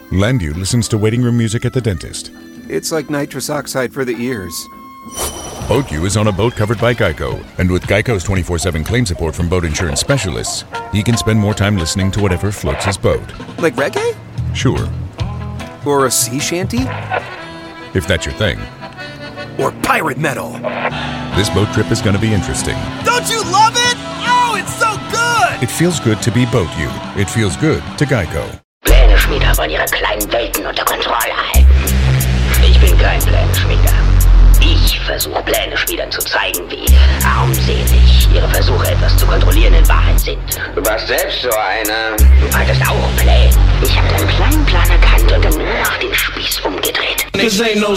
Landu listens to waiting room music at the dentist. It's like nitrous oxide for the ears. BoatU is on a boat covered by Geico, and with Geico's 24/7 claim support from boat insurance specialists, he can spend more time listening to whatever floats his boat. Like reggae? Sure. Or a sea shanty? If that's your thing. Or pirate metal? This boat trip is going to be interesting. Don't you love it? Oh, it's so good! It feels good to be BoatU. It feels good to Geico. Pläneschmieder wollen ihre kleinen Welten unter Kontrolle halten. Ich bin kein Pläneschmieder. Ich versuche Pläneschmiedern zu zeigen, wie armselig ihre Versuche, etwas zu kontrollieren, in Wahrheit sind. Du warst selbst so einer. Du hattest auch Pläne. Ich habe deinen kleinen Plan erkannt und dann nur noch den Spieß umgedreht. This ain't no